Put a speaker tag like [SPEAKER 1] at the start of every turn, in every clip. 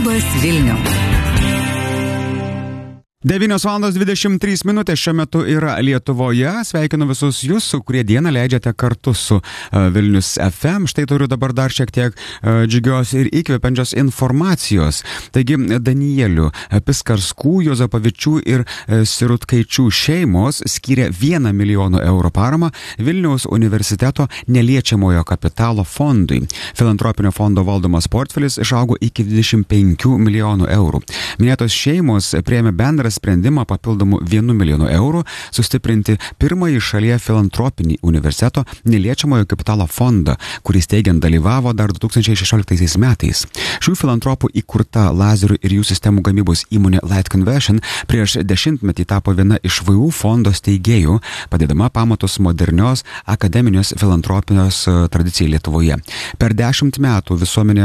[SPEAKER 1] Labas Vilniau.
[SPEAKER 2] 9:23 šiuo metu yra Lietuvoje. Sveikinu visus jūs, kurie dieną leidžiate kartu su Vilnius FM. Štai turiu dabar dar šiek tiek džiugios ir įkvepiančios informacijos. Taigi, Danielių Piskarskų, Jozapavičių ir Sirutkaičių šeimos skyrė 1 milijono eurų paramą Vilniaus universiteto neliečiamojo kapitalo fondui. Filantropinio fondo valdomas portfelis išaugo iki 25 milijonų eurų. Minėtos šeimos priėmė bendrą sprendimą papildomų 1 milijono eurų sustiprinti pirmąjį šalyje filantropinį universiteto neliečiamojo kapitalo fondą, kuris teigiant dalyvavo dar 2016 metais. Šių filantropų įkurta lazerių ir jų sistemų gamybos įmonė Light Conversion prieš 10-metį tapo viena iš VU fondo steigėjų, padėdama pamatus modernios akademinės filantropijos tradicijai Lietuvoje. Per 10 metų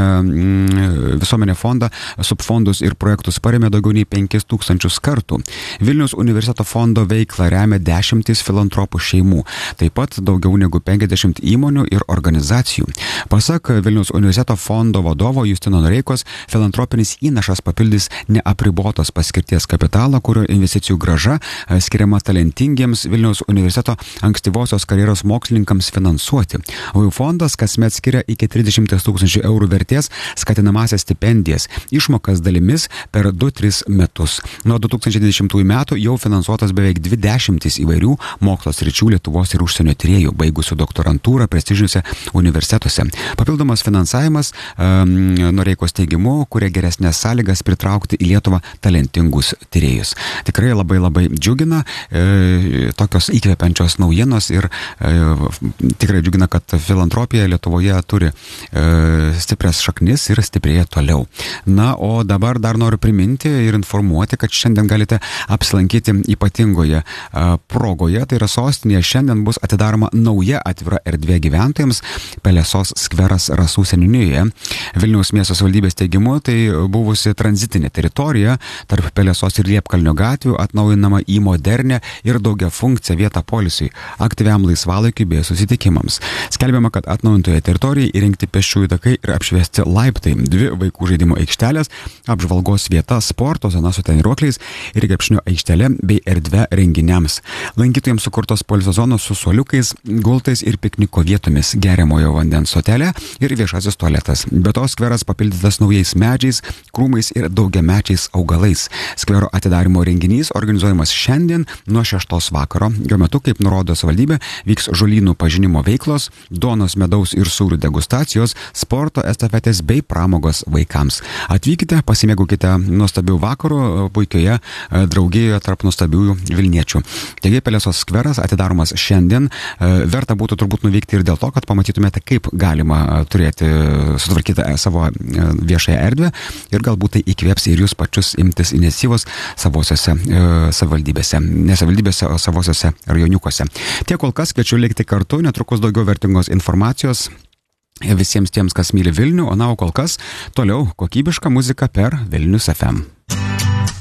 [SPEAKER 2] visuomenė fondą, subfondus ir projektus parėmė daugiau nei 5000 kartų. Vilniaus universiteto fondo veiklą remia 10 filantropų šeimų, taip pat daugiau negu 50 įmonių ir organizacijų. Pasak Vilniaus universiteto fondo vadovo Justino Noreikos, filantropinis įnašas papildys neapribotos paskirties kapitalą, kurio investicijų grąža skiriama talentingiems Vilniaus universiteto ankstyvosios karjeros mokslininkams finansuoti. VU fondas kasmet skiria iki 30 000 eurų vertės skatinamasias stipendijas, išmokas dalimis per 2-3 metus. Nuo 2020 metų jau finansuotas beveik 20 įvairių mokslo sričių Lietuvos ir užsienio tyrėjų, baigusių doktorantūrą prestižiniuose universitetuose. Papildomas finansavimas, Noreikos teigimu, kuria geresnės sąlygas pritraukti į Lietuvą talentingus tyrėjus. Tikrai labai džiugina tokios įkvepiančios naujienos ir tikrai džiugina, kad filantropija Lietuvoje turi stiprias šaknis ir stiprėja toliau. Na, o dabar dar noriu priminti ir informuoti, kad šiandien galite apsilankyti ypatingoje progoje, tai yra sostinėje. Šiandien bus atidaroma nauja atvira erdvė gyventojams Pelesos skveras Rasų seniūnijoje. Vilniaus miesto savivaldybės teigimu, tai buvusi tranzitinė teritorija tarp Pelesos ir Liepkalnio gatvių atnaujinama į modernę ir daugiafunkciją vietą poilsiui, aktyviam laisvalaikiui bei susitikimams. Skelbiama, kad atnaujintoje teritorijoje įrengti pėsčiųjų takai ir apšviesti laiptai, 2 vaikų žaidimo aikštelės, apžvalgos vieta, sporto zona su treniruokliais ir krepšinio aikštelė bei erdvė renginiams. Lankytojams sukurtos poilsio zonos su suoliukais, gultais ir pikniko vietomis, geriamojo vandens stotelė ir viešasis tualetas. Be to, skveras papildytas naujais medžiais, krūmais ir daugiamečiais augalais. Skvero atidarimo renginys organizuojamas šiandien nuo 6 vakaro. Jo metu, kaip nurodo savivaldybė, vyks žolynų pažinimo veiklos, duonos, medaus ir sūrių degustacijos, sporto estafetės bei pramogos vaikams. Atvykite, pasimėgaukite nuostabių vakarų puikioje draugijoje tarp nuostabiųjų Vilniečių. Taigi Pelesos skveras atidaromas šiandien. Verta būtų turbūt nuvykti ir dėl to, kad pamatytumėte, kaip galima sutvarkyti savo viešąją erdvę ir galbūt tai įkvėps ir jūs pačius imtis iniciatyvos savosiose savivaldybėse, ne savivaldybėse, o savosiose rajoniukuose. Tiek kol kas, kviečiu likti kartu, netrukus daugiau vertingos informacijos visiems tiems, kas myli Vilnių, o kol kas toliau kokybiška muzika per Vilnius FM.